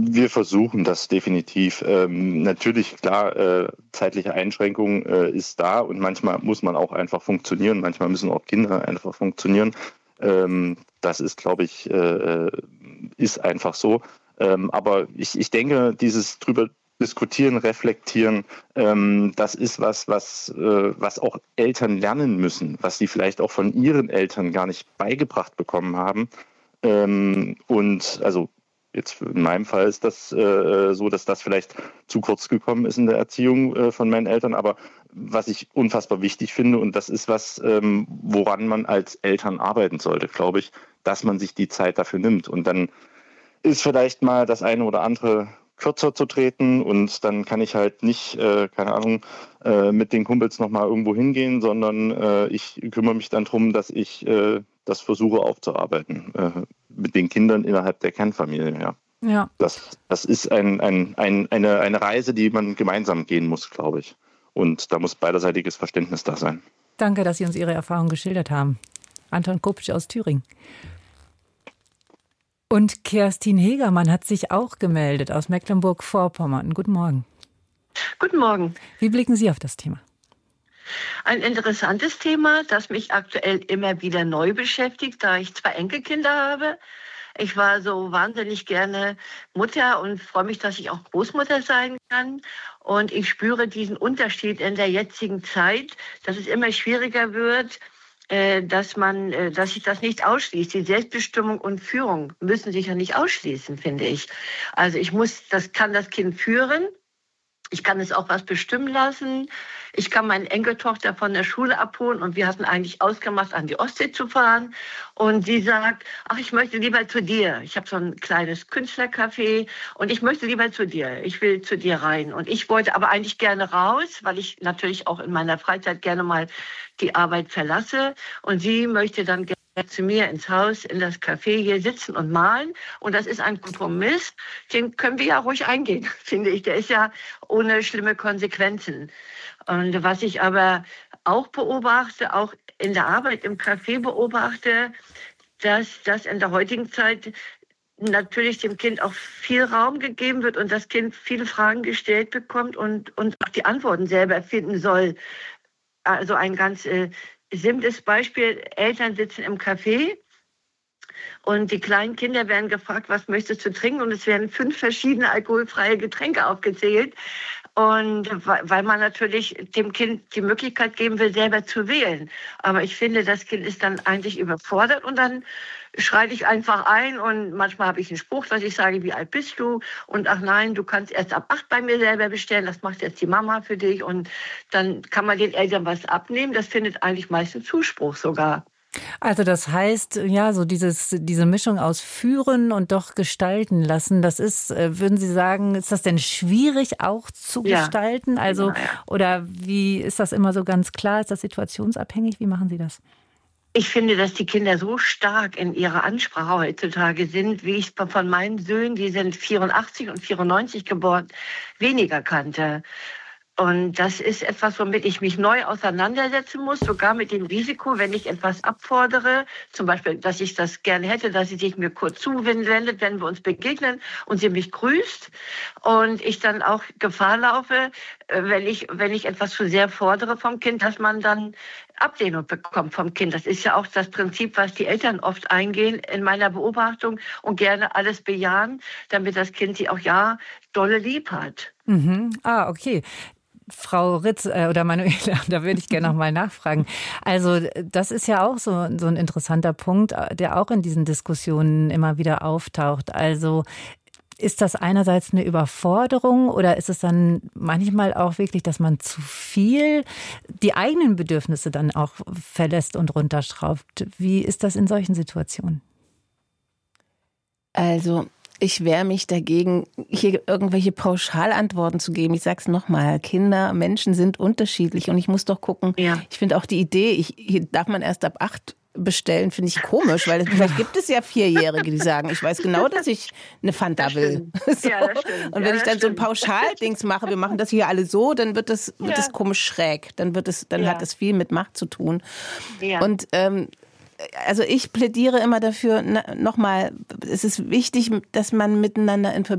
Wir versuchen das definitiv. Natürlich, klar, zeitliche Einschränkung ist da und manchmal muss man auch einfach funktionieren. Manchmal müssen auch Kinder einfach funktionieren. Das ist, glaube ich, ist einfach so. Aber ich denke, dieses drüber diskutieren, reflektieren, das ist was auch Eltern lernen müssen, was sie vielleicht auch von ihren Eltern gar nicht beigebracht bekommen haben. Und also jetzt in meinem Fall ist das so, dass das vielleicht zu kurz gekommen ist in der Erziehung von meinen Eltern. Aber was ich unfassbar wichtig finde, und das ist was, woran man als Eltern arbeiten sollte, glaube ich, dass man sich die Zeit dafür nimmt. Und dann ist vielleicht mal das eine oder andere kürzer zu treten und dann kann ich halt nicht, keine Ahnung, mit den Kumpels nochmal irgendwo hingehen, sondern ich kümmere mich dann darum, dass ich das versuche aufzuarbeiten mit den Kindern innerhalb der Kernfamilie. Ja. Ja. Das ist eine Reise, die man gemeinsam gehen muss, glaube ich. Und da muss beiderseitiges Verständnis da sein. Danke, dass Sie uns Ihre Erfahrungen geschildert haben. Anton Kopitsch aus Thüringen. Und Kerstin Hegermann hat sich auch gemeldet aus Mecklenburg-Vorpommern. Guten Morgen. Guten Morgen. Wie blicken Sie auf das Thema? Ein interessantes Thema, das mich aktuell immer wieder neu beschäftigt, da ich 2 Enkelkinder habe. Ich war so wahnsinnig gerne Mutter und freue mich, dass ich auch Großmutter sein kann. Und ich spüre diesen Unterschied in der jetzigen Zeit, dass es immer schwieriger wird, dass sich das nicht ausschließt. Die Selbstbestimmung und Führung müssen sich ja nicht ausschließen, finde ich. Also kann das Kind führen. Ich kann es auch was bestimmen lassen. Ich kann meine Enkeltochter von der Schule abholen und wir hatten eigentlich ausgemacht, an die Ostsee zu fahren. Und sie sagt, ach, ich möchte lieber zu dir. Ich habe so ein kleines Künstlercafé und ich möchte lieber zu dir. Ich will zu dir rein. Und ich wollte aber eigentlich gerne raus, weil ich natürlich auch in meiner Freizeit gerne mal die Arbeit verlasse. Und sie möchte dann gerne zu mir ins Haus, in das Café hier sitzen und malen. Und das ist ein Kompromiss, den können wir ja ruhig eingehen, finde ich. Der ist ja ohne schlimme Konsequenzen. Und was ich aber auch beobachte, auch in der Arbeit im Café beobachte, dass das in der heutigen Zeit natürlich dem Kind auch viel Raum gegeben wird und das Kind viele Fragen gestellt bekommt und auch die Antworten selber finden soll. Also ein ganz simples Beispiel, Eltern sitzen im Café und die kleinen Kinder werden gefragt, was möchtest du trinken? Und es werden 5 verschiedene alkoholfreie Getränke aufgezählt. Und weil man natürlich dem Kind die Möglichkeit geben will, selber zu wählen. Aber ich finde, das Kind ist dann eigentlich überfordert und dann schreite ich einfach ein und manchmal habe ich einen Spruch, dass ich sage, wie alt bist du? Und ach nein, du kannst erst ab 8 bei mir selber bestellen, das macht jetzt die Mama für dich. Und dann kann man den Eltern was abnehmen. Das findet eigentlich meistens Zuspruch sogar. Also das heißt, ja, so diese Mischung aus führen und doch gestalten lassen, das ist, würden Sie sagen, ist das denn schwierig auch zu gestalten? Also, oder wie ist das immer so ganz klar? Ist das situationsabhängig? Wie machen Sie das? Ich finde, dass die Kinder so stark in ihrer Ansprache heutzutage sind, wie ich von meinen Söhnen, die sind 84 und 94 geboren, weniger kannte. Und das ist etwas, womit ich mich neu auseinandersetzen muss, sogar mit dem Risiko, wenn ich etwas abfordere, zum Beispiel, dass ich das gerne hätte, dass sie sich mir kurz zuwendet, wenn wir uns begegnen und sie mich grüßt und ich dann auch Gefahr laufe, wenn ich etwas zu sehr fordere vom Kind, dass man dann Ablehnung bekommt vom Kind. Das ist ja auch das Prinzip, was die Eltern oft eingehen in meiner Beobachtung und gerne alles bejahen, damit das Kind sie auch dolle lieb hat. Mhm. Ah, okay. Frau Ritz oder Manuela, da würde ich gerne noch mal nachfragen. Also das ist ja auch so ein interessanter Punkt, der auch in diesen Diskussionen immer wieder auftaucht. Also ist das einerseits eine Überforderung oder ist es dann manchmal auch wirklich, dass man zu viel die eigenen Bedürfnisse dann auch verlässt und runterschraubt? Wie ist das in solchen Situationen? Also ich wehre mich dagegen, hier irgendwelche Pauschalantworten zu geben. Ich sage es nochmal, Menschen sind unterschiedlich und ich muss doch gucken, Ich finde auch die Idee, hier darf man erst ab 8 bestellen, finde ich komisch, weil vielleicht gibt es ja 4-Jährige, die sagen, ich weiß genau, dass ich eine Fanta will. So. Ja, das stimmt. Und wenn ich dann so ein Pauschaldings mache, wir machen das hier alle so, dann wird das komisch schräg. Dann hat es viel mit Macht zu tun. Ja. Und also ich plädiere immer dafür, nochmal, es ist wichtig, dass man miteinander in Verbindung